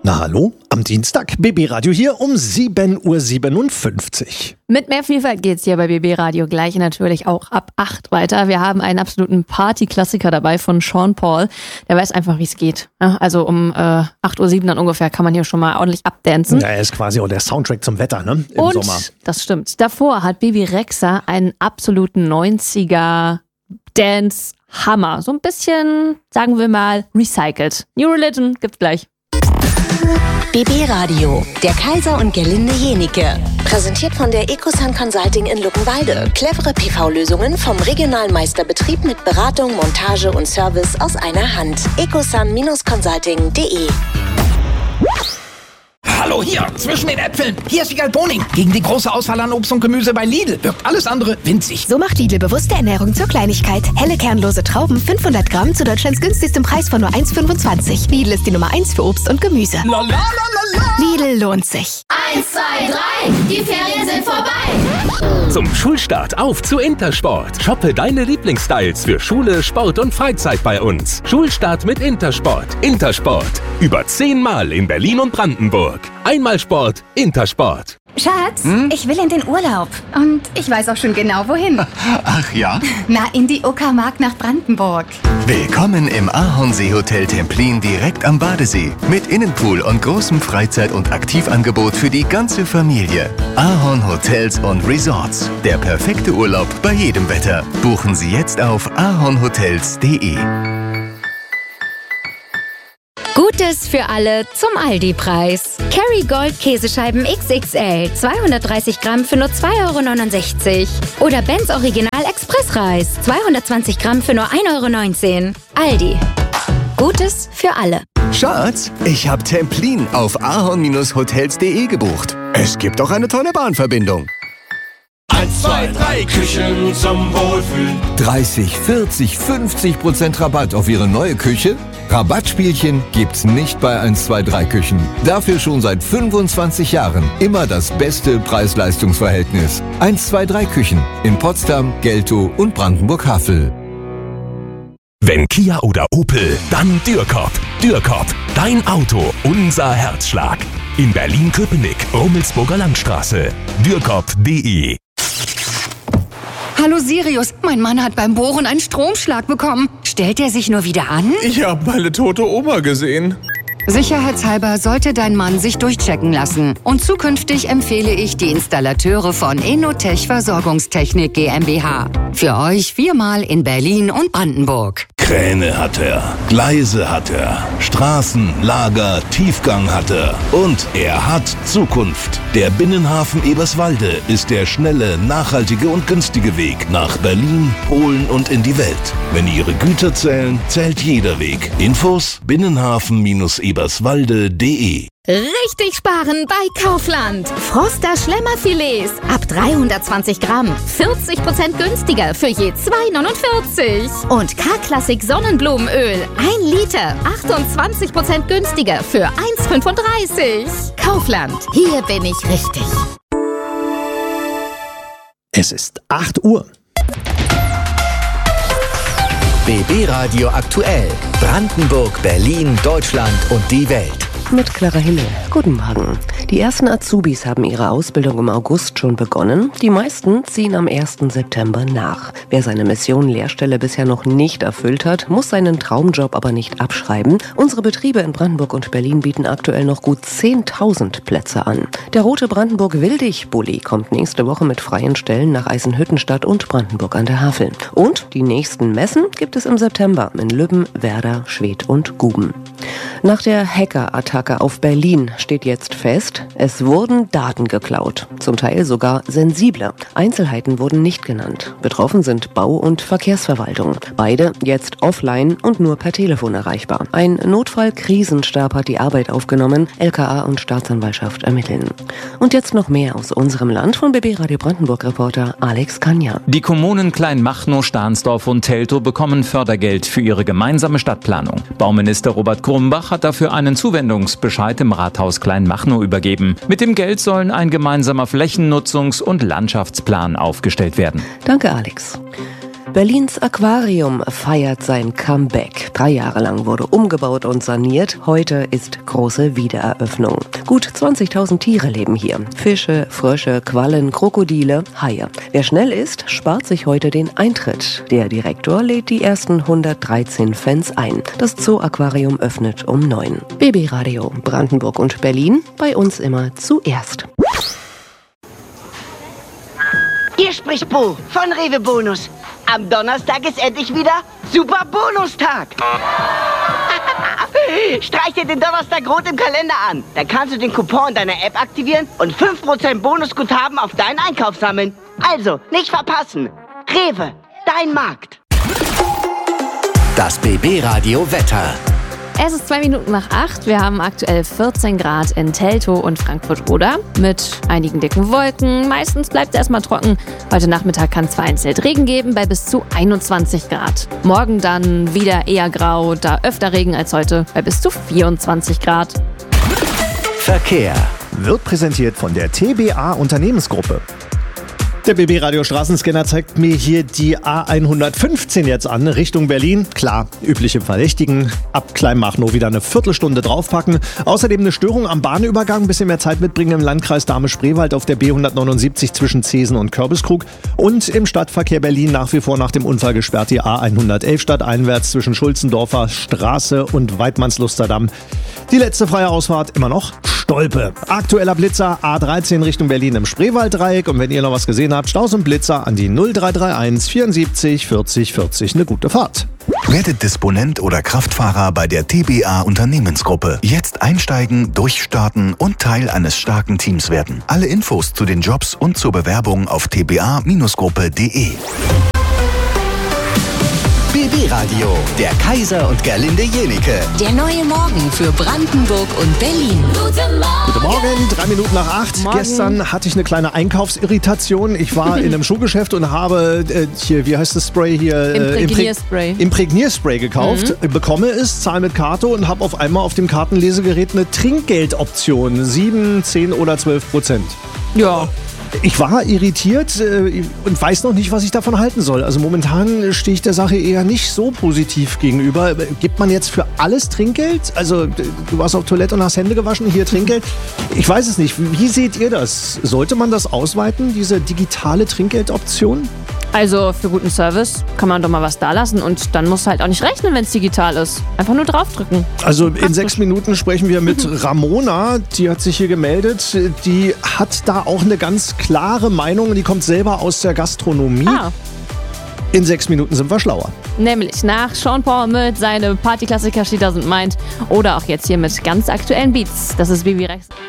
Na hallo, am Dienstag, BB Radio hier um 7.57 Uhr. Mit mehr Vielfalt geht's hier bei BB Radio gleich natürlich auch ab 8 weiter. Wir haben einen absoluten Party-Klassiker dabei von Sean Paul. Der weiß einfach, wie es geht. Ja, also um 8.07 Uhr dann ungefähr kann man hier schon mal ordentlich abdancen. Ja, er ist quasi auch der Soundtrack zum Wetter, ne? Im Und, Sommer. Das stimmt. Davor hat Bebe Rexha einen absoluten 90er Dance-Hammer. So ein bisschen, sagen wir mal, recycelt. New Religion gibt's gleich. BB Radio, der Kaiser und Gerlinde Jenike. Präsentiert von der Ecosun Consulting in Luckenwalde. Clevere PV-Lösungen vom regionalen Meisterbetrieb mit Beratung, Montage und Service aus einer Hand. ecosun-consulting.de. Hallo hier, zwischen den Äpfeln. Hier ist Wiegald Boning. Gegen die große Auswahl an Obst und Gemüse bei Lidl wirkt alles andere winzig. So macht Lidl bewusste Ernährung zur Kleinigkeit. Helle kernlose Trauben, 500 Gramm zu Deutschlands günstigstem Preis von nur 1,25. Lidl ist die Nummer 1 für Obst und Gemüse. La, la, la, la, la. Lidl lohnt sich. 1, 2, 3, die Ferien sind vorbei. Zum Schulstart auf zu Intersport. Shoppe deine Lieblingsstyles für Schule, Sport und Freizeit bei uns. Schulstart mit Intersport. Intersport. Über 10 Mal in Berlin und Brandenburg. Einmal Sport, Intersport. Schatz, ich will in den Urlaub. Und ich weiß auch schon genau, wohin. Ach ja? Na, in die Uckermark nach Brandenburg. Willkommen im Ahornsee-Hotel Templin direkt am Badesee. Mit Innenpool und großem Freizeit- und Aktivangebot für die ganze Familie. Ahorn Hotels und Resorts. Der perfekte Urlaub bei jedem Wetter. Buchen Sie jetzt auf ahornhotels.de. Gutes für alle zum Aldi-Preis. Kerrygold Käsescheiben XXL, 230 Gramm für nur 2,69 €. Oder Benz Original Expressreis, 220 Gramm für nur 1,19 €. Aldi. Gutes für alle. Schatz, ich habe Templin auf ahorn-hotels.de gebucht. Es gibt auch eine tolle Bahnverbindung. 1, 2, 3, Küchen zum Wohlfühlen. 30, 40, 50% Rabatt auf Ihre neue Küche? Rabattspielchen gibt's nicht bei 1, 2, 3 Küchen. Dafür schon seit 25 Jahren immer das beste Preis-Leistungs-Verhältnis. 1, 2, 3 Küchen in Potsdam, Geltow und Brandenburg-Havel. Wenn Kia oder Opel, dann Dürkop. Dürkop, dein Auto, unser Herzschlag. In Berlin-Köpenick, Rummelsburger Landstraße. Dürkop.de. Hallo Sirius, mein Mann hat beim Bohren einen Stromschlag bekommen. Stellt er sich nur wieder an? Ich habe meine tote Oma gesehen. Sicherheitshalber sollte dein Mann sich durchchecken lassen. Und zukünftig empfehle ich die Installateure von Enotech Versorgungstechnik GmbH. Für euch 4-mal in Berlin und Brandenburg. Kräne hat er, Gleise hat er, Straßen, Lager, Tiefgang hat er. Und er hat Zukunft. Der Binnenhafen Eberswalde ist der schnelle, nachhaltige und günstige Weg nach Berlin, Polen und in die Welt. Wenn Ihre Güter zählen, zählt jeder Weg. Infos binnenhafen-eberswalde.de. Richtig sparen bei Kaufland. Froster Schlemmerfilets ab 320 Gramm. 40% günstiger für je 2,49. Und K-Klassik Sonnenblumenöl 1 Liter. 28% günstiger für 1,35. Kaufland. Hier bin ich richtig. Es ist 8 Uhr. BB Radio aktuell. Brandenburg, Berlin, Deutschland und die Welt. Mit Clara Himmel. Guten Morgen. Die ersten Azubis haben ihre Ausbildung im August schon begonnen. Die meisten ziehen am 1. September nach. Wer seine Mission Lehrstelle bisher noch nicht erfüllt hat, muss seinen Traumjob aber nicht abschreiben. Unsere Betriebe in Brandenburg und Berlin bieten aktuell noch gut 10.000 Plätze an. Der rote Brandenburg-Wildig-Bulli kommt nächste Woche mit freien Stellen nach Eisenhüttenstadt und Brandenburg an der Havel. Und die nächsten Messen gibt es im September in Lübben, Werder, Schwedt und Guben. Nach der Hacker-Attacke auf Berlin steht jetzt fest, es wurden Daten geklaut. Zum Teil sogar sensible. Einzelheiten wurden nicht genannt. Betroffen sind Bau- und Verkehrsverwaltung. Beide jetzt offline und nur per Telefon erreichbar. Ein Notfall-Krisenstab hat die Arbeit aufgenommen. LKA und Staatsanwaltschaft ermitteln. Und jetzt noch mehr aus unserem Land von BB Radio Brandenburg-Reporter Alex Kanja. Die Kommunen Kleinmachnow, Stahnsdorf und Teltow bekommen Fördergeld für ihre gemeinsame Stadtplanung. Bauminister Robert Grumbach hat dafür einen Zuwendungsbescheid im Rathaus Kleinmachnow übergeben. Mit dem Geld sollen ein gemeinsamer Flächennutzungs- und Landschaftsplan aufgestellt werden. Danke, Alex. Berlins Aquarium feiert sein Comeback. 3 Jahre lang wurde umgebaut und saniert. Heute ist große Wiedereröffnung. Gut 20.000 Tiere leben hier. Fische, Frösche, Quallen, Krokodile, Haie. Wer schnell ist, spart sich heute den Eintritt. Der Direktor lädt die ersten 113 Fans ein. Das Zoo-Aquarium öffnet um 9. BB Radio Brandenburg und Berlin, bei uns immer zuerst. Hier spricht Bo von Rewe Bonus. Am Donnerstag ist endlich wieder Super Bonustag. Streich dir den Donnerstag rot im Kalender an. Dann kannst du den Coupon deiner App aktivieren und 5% Bonusguthaben auf deinen Einkauf sammeln. Also, nicht verpassen. Rewe, dein Markt. Das BB Radio Wetter. Es ist 2 Minuten nach 8. Wir haben aktuell 14 Grad in Teltow und Frankfurt-Oder mit einigen dicken Wolken. Meistens bleibt es erstmal trocken. Heute Nachmittag kann es vereinzelt Regen geben bei bis zu 21 Grad. Morgen dann wieder eher grau, da öfter Regen als heute bei bis zu 24 Grad. Verkehr wird präsentiert von der TBA Unternehmensgruppe. Der BB-Radio Straßenscanner zeigt mir hier die A115 jetzt an, Richtung Berlin. Klar, übliche Verdächtigen. Ab Kleinmachnow wieder eine Viertelstunde draufpacken. Außerdem eine Störung am Bahnübergang, ein bisschen mehr Zeit mitbringen im Landkreis Dahme-Spreewald auf der B179 zwischen Zeesen und Kürbiskrug. Und im Stadtverkehr Berlin nach wie vor nach dem Unfall gesperrt die A111 stadteinwärts zwischen Schulzendorfer Straße und Weidmannslusterdamm. Die letzte freie Ausfahrt immer noch Stolpe. Aktueller Blitzer A13 Richtung Berlin im Spreewalddreieck. Und wenn ihr noch was gesehen habt, Staus und Blitzer an die 0331 74 40 40. Eine gute Fahrt. Werdet Disponent oder Kraftfahrer bei der TBA Unternehmensgruppe. Jetzt einsteigen, durchstarten und Teil eines starken Teams werden. Alle Infos zu den Jobs und zur Bewerbung auf tba-gruppe.de. BB Radio, der Kaiser und Gerlinde Jenike. Der neue Morgen für Brandenburg und Berlin. Guten Morgen, 3 Minuten nach 8. Morgen. Gestern hatte ich eine kleine Einkaufsirritation. Ich war in einem Schuhgeschäft und habe hier, wie heißt das Spray hier? Imprägnierspray. Imprägnierspray gekauft, bekomme es, zahle mit Karte und habe auf einmal auf dem Kartenlesegerät eine Trinkgeldoption. 7, 10 oder 12%. Ja. Ich war irritiert und weiß noch nicht, was ich davon halten soll. Also momentan stehe ich der Sache eher nicht so positiv gegenüber. Gibt man jetzt für alles Trinkgeld? Also du warst auf Toilette und hast Hände gewaschen, hier Trinkgeld? Ich weiß es nicht. Wie seht ihr das? Sollte man das ausweiten, diese digitale Trinkgeldoption? Also für guten Service kann man doch mal was da lassen und dann musst du halt auch nicht rechnen, wenn es digital ist. Einfach nur draufdrücken. Also in 6 Minuten sprechen wir mit Ramona, die hat sich hier gemeldet. Die hat da auch eine ganz klare Meinung, die kommt selber aus der Gastronomie. In 6 Minuten sind wir schlauer. Nämlich nach Sean Paul mit seinem Partyklassiker She Doesn't Mind oder auch jetzt hier mit ganz aktuellen Beats. Das ist BB Rex.